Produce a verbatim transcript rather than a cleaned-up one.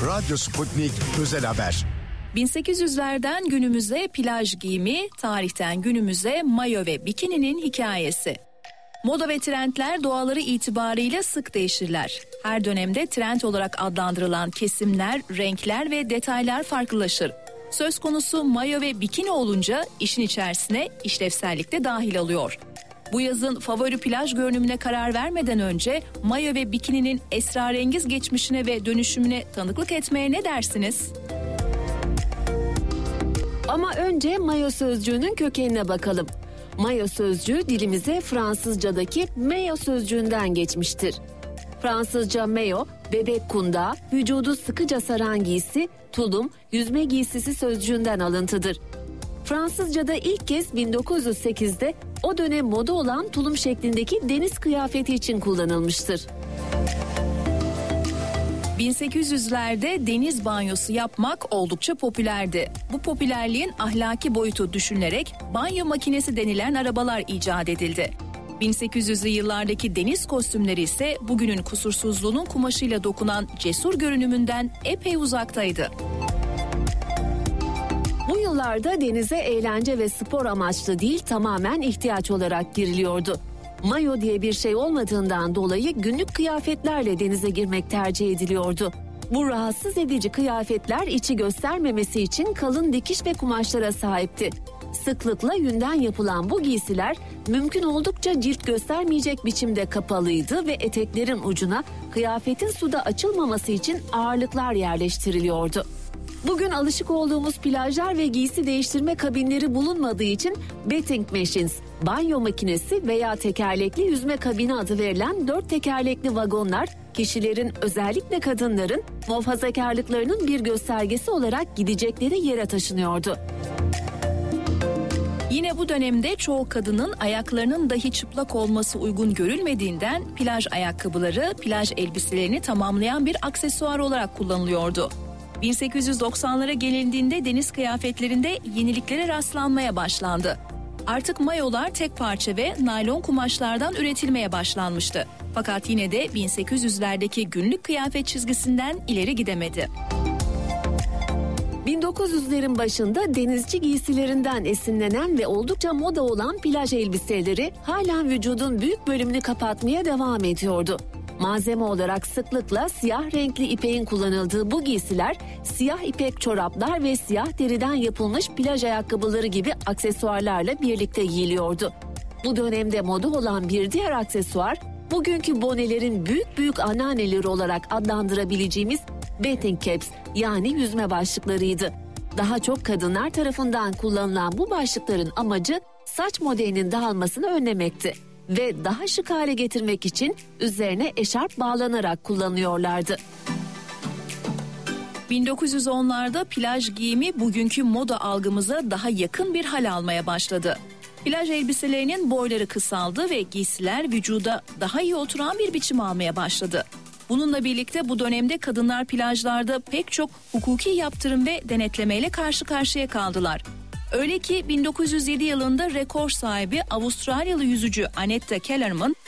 Radyo Sputnik Özel Haber. bin sekiz yüzlerden günümüze plaj giyimi, tarihten günümüze mayo ve bikininin hikayesi. Moda ve trendler doğaları itibariyle sık değişirler. Her dönemde trend olarak adlandırılan kesimler, renkler ve detaylar farklılaşır. Söz konusu mayo ve bikini olunca işin içerisine işlevsellik de dahil oluyor. Bu yazın favori plaj görünümüne karar vermeden önce mayo ve bikininin esrarengiz geçmişine ve dönüşümüne tanıklık etmeye ne dersiniz? Ama önce mayo sözcüğünün kökenine bakalım. Mayo sözcüğü dilimize Fransızcadaki mayo sözcüğünden geçmiştir. Fransızca mayo, bebek kundağı, vücudu sıkıca saran giysi, tulum, yüzme giysisi sözcüğünden alıntıdır. Fransızca'da ilk kez bin dokuz yüz sekizde o dönem moda olan tulum şeklindeki deniz kıyafeti için kullanılmıştır. bin sekiz yüzlerde deniz banyosu yapmak oldukça popülerdi. Bu popülerliğin ahlaki boyutu düşünülerek banyo makinesi denilen arabalar icat edildi. bin sekiz yüzlü yıllardaki deniz kostümleri ise bugünün kusursuzluğunun kumaşıyla dokunan cesur görünümünden epey uzaktaydı. Bu yıllarda denize eğlence ve spor amaçlı değil, tamamen ihtiyaç olarak giriliyordu. Mayo diye bir şey olmadığından dolayı günlük kıyafetlerle denize girmek tercih ediliyordu. Bu rahatsız edici kıyafetler içi göstermemesi için kalın dikiş ve kumaşlara sahipti. Sıklıkla yünden yapılan bu giysiler mümkün oldukça cilt göstermeyecek biçimde kapalıydı ve eteklerin ucuna kıyafetin suda açılmaması için ağırlıklar yerleştiriliyordu. Bugün alışık olduğumuz plajlar ve giysi değiştirme kabinleri bulunmadığı için bathing machines, banyo makinesi veya tekerlekli yüzme kabini adı verilen dört tekerlekli vagonlar, kişilerin, özellikle kadınların muhafazakarlıklarının bir göstergesi olarak gidecekleri yere taşınıyordu. Yine bu dönemde çoğu kadının ayaklarının dahi çıplak olması uygun görülmediğinden plaj ayakkabıları, plaj elbiselerini tamamlayan bir aksesuar olarak kullanılıyordu. bin sekiz yüz doksanlara gelindiğinde deniz kıyafetlerinde yeniliklere rastlanmaya başlandı. Artık mayolar tek parça ve naylon kumaşlardan üretilmeye başlanmıştı. Fakat yine de bin sekiz yüzlerdeki günlük kıyafet çizgisinden ileri gidemedi. bin dokuz yüzlerin başında denizci giysilerinden esinlenen ve oldukça moda olan plaj elbiseleri halen vücudun büyük bölümünü kapatmaya devam ediyordu. Malzeme olarak sıklıkla siyah renkli ipeğin kullanıldığı bu giysiler, siyah ipek çoraplar ve siyah deriden yapılmış plaj ayakkabıları gibi aksesuarlarla birlikte giyiliyordu. Bu dönemde moda olan bir diğer aksesuar, bugünkü bonelerin büyük büyük anneanneleri olarak adlandırabileceğimiz bathing caps, yani yüzme başlıklarıydı. Daha çok kadınlar tarafından kullanılan bu başlıkların amacı saç modelinin dağılmasını önlemekti ve daha şık hale getirmek için üzerine eşarp bağlanarak kullanıyorlardı. bin dokuz yüz onlarda plaj giyimi bugünkü moda algımıza daha yakın bir hal almaya başladı. Plaj elbiselerinin boyları kısaldı ve giysiler vücuda daha iyi oturan bir biçim almaya başladı. Bununla birlikte bu dönemde kadınlar plajlarda pek çok hukuki yaptırım ve denetlemeyle karşı karşıya kaldılar. Öyle ki bin dokuz yüz yedi yılında rekor sahibi Avustralyalı yüzücü Annette Kellerman